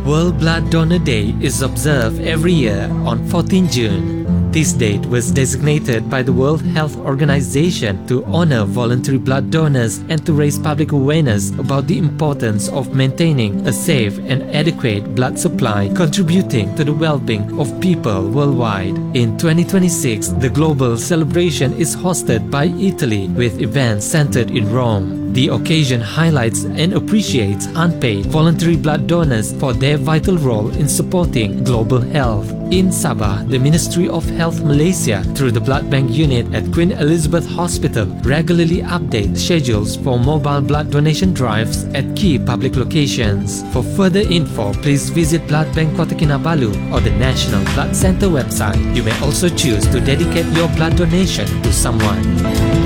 World Blood Donor Day is observed every year on 14 June. This date was designated by the World Health Organization to honor voluntary blood donors and to raise public awareness about the importance of maintaining a safe and adequate blood supply, contributing to the well-being of people worldwide. In 2026, the global celebration is hosted by Italy with events centered in Rome. The occasion highlights and appreciates unpaid voluntary blood donors for their vital role in supporting global health. In Sabah, the Ministry of Health Malaysia, through the Blood Bank Unit at Queen Elizabeth Hospital, regularly updates schedules for mobile blood donation drives at key public locations. For further info, please visit Blood Bank Kota Kinabalu or the National Blood Center website. You may also choose to dedicate your blood donation to someone.